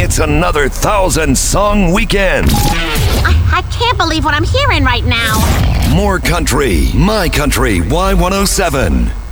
It's another 1,000-song weekend. I can't believe what I'm hearing right now. More country. My Country Y107.